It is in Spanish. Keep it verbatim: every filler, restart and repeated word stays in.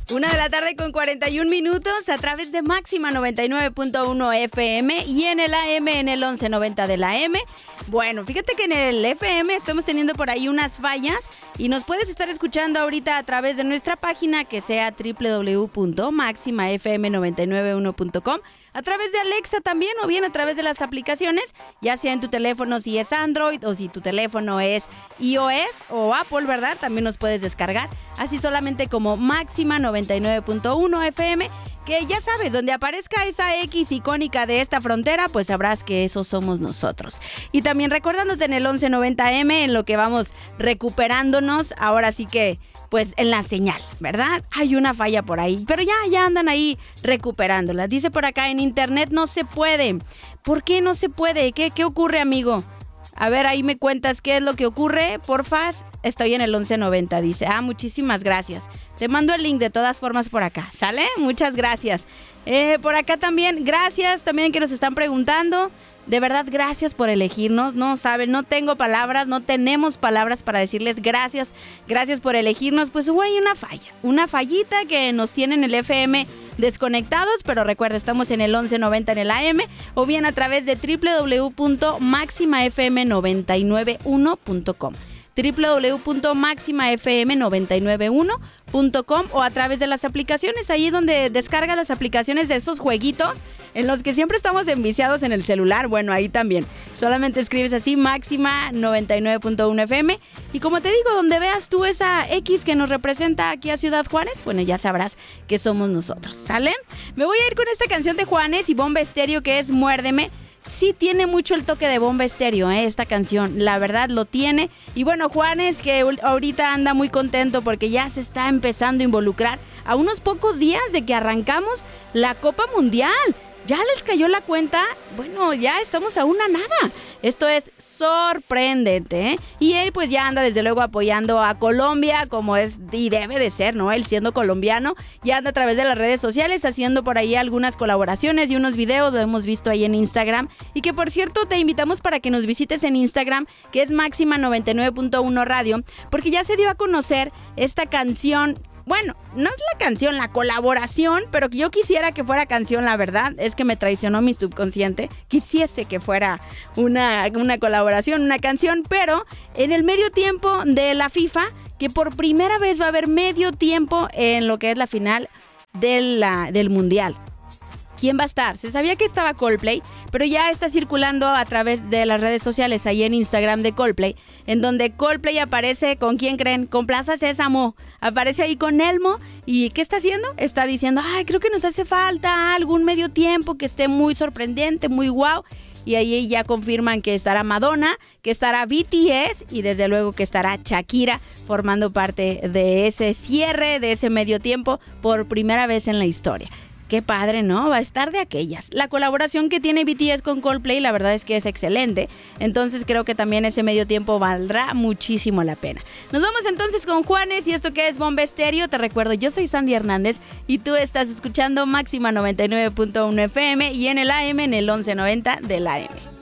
Una de la tarde con cuarenta y un minutos a través de Máxima noventa y nueve punto uno F M y en el A M en el once noventa de la M. Bueno, fíjate que en el F M estamos teniendo por ahí unas fallas y nos puedes estar escuchando ahorita a través de nuestra página que sea doble u doble u doble u punto máxima f m noventa y nueve uno punto com, a través de Alexa también o bien a través de las aplicaciones, ya sea en tu teléfono si es Android o si tu teléfono es iOS o Apple, ¿verdad? También nos puedes descargar así solamente como Máxima noventa y nueve punto uno F M, que ya sabes, donde aparezca esa X icónica de esta frontera, pues sabrás que esos somos nosotros. Y también recordándote en el once noventa M, en lo que vamos recuperándonos, ahora sí que, pues en la señal, ¿verdad? Hay una falla por ahí, pero ya, ya andan ahí recuperándola. Dice por acá, en internet no se puede. ¿Por qué no se puede? ¿Qué, qué ocurre, amigo? A ver, ahí me cuentas qué es lo que ocurre, porfa. Estoy en el once noventa, dice. Ah, muchísimas gracias. Te mando el link de todas formas por acá, ¿sale? Muchas gracias. Eh, por acá también, gracias también que nos están preguntando. De verdad, gracias por elegirnos. No saben, no tengo palabras, no tenemos palabras para decirles gracias. Gracias por elegirnos. Pues hubo ahí una falla, una fallita que nos tiene en el F M desconectados, pero recuerda, estamos en el once noventa en el A M o bien a través de doble u doble u doble u punto máxima f m noventa y nueve uno punto com. doble u doble u doble u punto máxima f m noventa y nueve uno punto com o a través de las aplicaciones, ahí donde descargas las aplicaciones de esos jueguitos en los que siempre estamos enviciados en el celular. Bueno, ahí también. Solamente escribes así, Máxima noventa y nueve punto uno F M. Y como te digo, donde veas tú esa X que nos representa aquí a Ciudad Juárez, bueno, ya sabrás que somos nosotros, ¿sale? Me voy a ir con esta canción de Juanes y Bomba Estéreo que es Muérdeme. Sí tiene mucho el toque de Bomba Estéreo, ¿eh? Esta canción, la verdad lo tiene. Y bueno, Juanes, que ahorita anda muy contento porque ya se está empezando a involucrar a unos pocos días de que arrancamos la Copa Mundial. ¿Ya les cayó la cuenta? Bueno, ya estamos a una nada. Esto es sorprendente, ¿eh? Y él pues ya anda desde luego apoyando a Colombia como es y debe de ser, ¿no? Él siendo colombiano, ya anda a través de las redes sociales haciendo por ahí algunas colaboraciones y unos videos, lo hemos visto ahí en Instagram. Y que por cierto te invitamos para que nos visites en Instagram, que es Máxima noventa y nueve punto uno Radio, porque ya se dio a conocer esta canción. Bueno, no es la canción, la colaboración, pero que yo quisiera que fuera canción, la verdad, es que me traicionó mi subconsciente. Quisiese que fuera una, una colaboración, una canción, pero en el medio tiempo de la FIFA, que por primera vez va a haber medio tiempo en lo que es la final de la, del Mundial. ¿Quién va a estar? Se sabía que estaba Coldplay, pero ya está circulando a través de las redes sociales, ahí en Instagram de Coldplay, en donde Coldplay aparece, ¿con quién creen? Con Plaza Sésamo. Aparece ahí con Elmo, ¿y qué está haciendo? Está diciendo, ay, creo que nos hace falta algún medio tiempo que esté muy sorprendente, muy guau. Y ahí ya confirman que estará Madonna, que estará B T S y desde luego que estará Shakira formando parte de ese cierre, de ese medio tiempo por primera vez en la historia. Qué padre, ¿no? Va a estar de aquellas. La colaboración que tiene B T S con Coldplay, la verdad es que es excelente. Entonces creo que también ese medio tiempo valdrá muchísimo la pena. Nos vamos entonces con Juanes y esto que es Bomba Estéreo. Te recuerdo, yo soy Sandy Hernández y tú estás escuchando Máxima noventa y nueve punto uno F M y en el A M en el once noventa del A M.